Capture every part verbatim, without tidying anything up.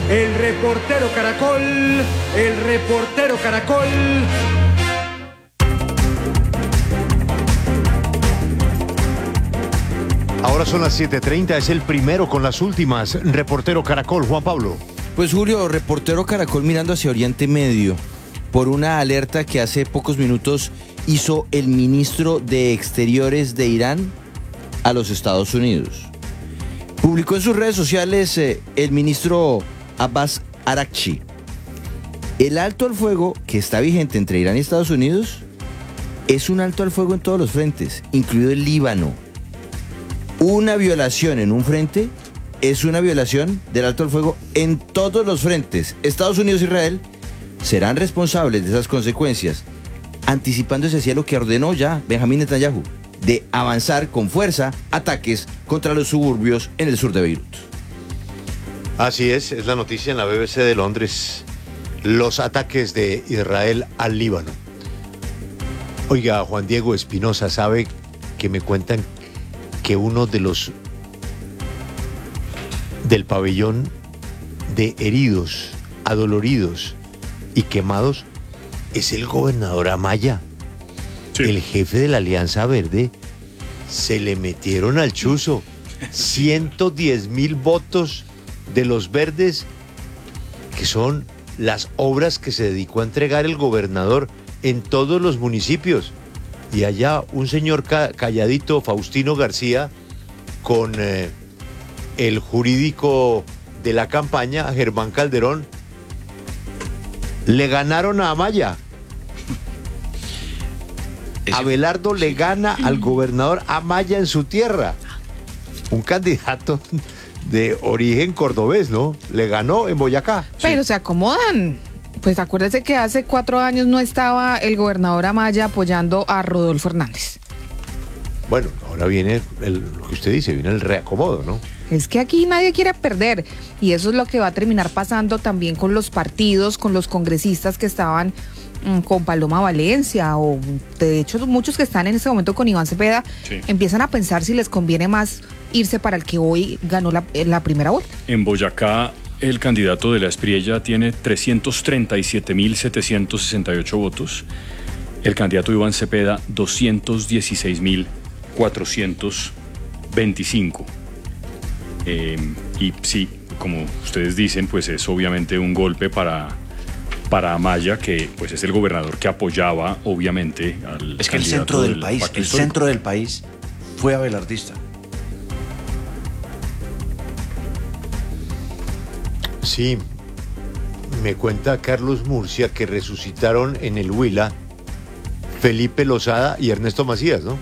el reportero Caracol, el reportero Caracol. Ahora son las siete treinta, es el primero con las últimas. Reportero Caracol, Juan Pablo. Pues Julio, reportero Caracol mirando hacia Oriente Medio por una alerta que hace pocos minutos hizo el ministro de Exteriores de Irán a los Estados Unidos. Publicó en sus redes sociales eh, el ministro Abbas Araghchi. El alto al fuego que está vigente entre Irán y Estados Unidos es un alto al fuego en todos los frentes, incluido el Líbano. Una violación en un frente es una violación del alto al fuego en todos los frentes. Estados Unidos e Israel serán responsables de esas consecuencias, anticipándose hacia lo que ordenó ya Benjamín Netanyahu, de avanzar con fuerza ataques contra los suburbios en el sur de Beirut. Así es, es la noticia en la B B C de Londres. Los ataques de Israel al Líbano. Oiga, Juan Diego Espinosa, sabe que me cuentan que uno de los del pabellón de heridos, adoloridos y quemados es el gobernador Amaya. Sí. El jefe de la Alianza Verde. Se le metieron al chuzo ciento diez mil votos de los verdes, que son las obras que se dedicó a entregar el gobernador en todos los municipios. Y allá un señor ca- calladito, Faustino García, con eh, el jurídico de la campaña, Germán Calderón, le ganaron a Amaya. Abelardo le gana al gobernador Amaya en su tierra. Un candidato de origen cordobés, ¿no? Le ganó en Boyacá. Pero sí. Se acomodan. Pues acuérdese que hace cuatro años no estaba el gobernador Amaya apoyando a Rodolfo Hernández. Bueno, ahora viene el, lo que usted dice, viene el reacomodo, ¿no? Es que aquí nadie quiere perder y eso es lo que va a terminar pasando también con los partidos, con los congresistas que estaban mmm, con Paloma Valencia o de hecho muchos que están en este momento con Iván Cepeda, sí. Empiezan a pensar si les conviene más irse para el que hoy ganó la, la primera vuelta. En Boyacá, el candidato de la Espriella tiene trescientos treinta y siete mil setecientos sesenta y ocho votos. El candidato Iván Cepeda, doscientos dieciséis mil cuatrocientos veinticinco. Eh, y sí, como ustedes dicen, pues es obviamente un golpe para, para Amaya, que pues es el gobernador que apoyaba obviamente al Es que el centro del, del país, el histórico. centro del país fue abelardista. Sí, me cuenta Carlos Murcia que resucitaron en el Huila Felipe Lozada y Ernesto Macías, ¿no?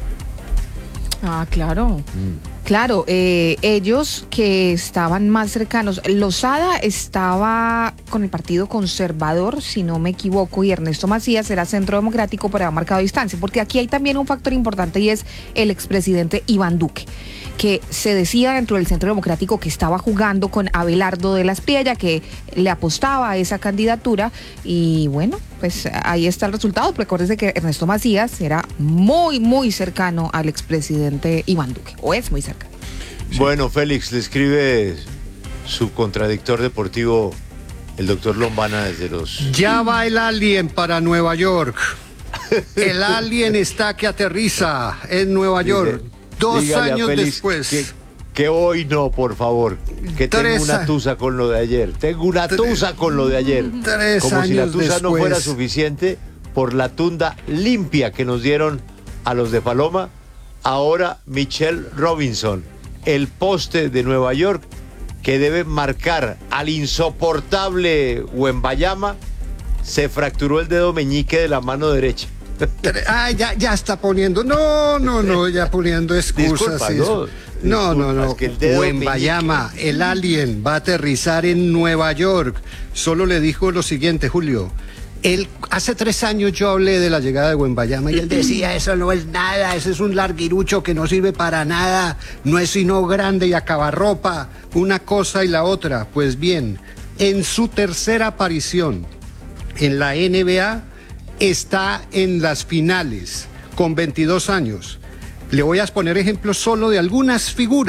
Ah, claro. Mm. Claro, eh, ellos que estaban más cercanos. Lozada estaba con el Partido Conservador, si no me equivoco, y Ernesto Macías era Centro Democrático, pero ha marcado distancia, porque aquí hay también un factor importante y es el expresidente Iván Duque, que se decía dentro del Centro Democrático que estaba jugando con Abelardo de la Espriella, que le apostaba a esa candidatura, y bueno, pues ahí está el resultado, porque acuérdense que Ernesto Macías era muy, muy cercano al expresidente Iván Duque, o es muy cercano. Sí. Bueno, Félix, le escribe su contradictor deportivo, el doctor Lombana, desde los... Ya va el alien para Nueva York. El alien está que aterriza en Nueva York. Dice, Dos años Félix, después. Que, que hoy no, por favor. Que Tres tengo una tusa con lo de ayer. Tengo una tusa con lo de ayer. Tres Como años si la tusa después. no fuera suficiente por la tunda limpia que nos dieron a los de Paloma. Ahora Michelle Robinson, el poste de Nueva York que debe marcar al insoportable Wembayama, se fracturó el dedo meñique de la mano derecha. Ay, ya, ya está poniendo, no, no, no, ya poniendo excusas. Disculpa, no, no, no, no. Wembayama, meñique... el alien, va a aterrizar en Nueva York. Solo le dijo lo siguiente, Julio. Él, hace tres años yo hablé de la llegada de Wembayama y él decía, eso no es nada, ese es un larguirucho que no sirve para nada, no es sino grande y acabarropa, una cosa y la otra. Pues bien, en su tercera aparición en la N B A, está en las finales con veintidós años. Le voy a poner ejemplos solo de algunas figuras.